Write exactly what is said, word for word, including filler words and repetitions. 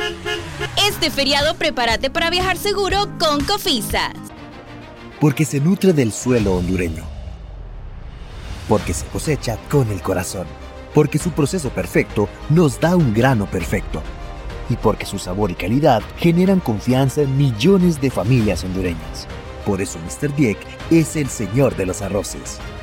Este feriado prepárate para viajar seguro con Cofisa. Porque se nutre del suelo hondureño. Porque se cosecha con el corazón. Porque su proceso perfecto nos da un grano perfecto. Y porque su sabor y calidad generan confianza en millones de familias hondureñas. Por eso míster Dieck es el señor de los arroces.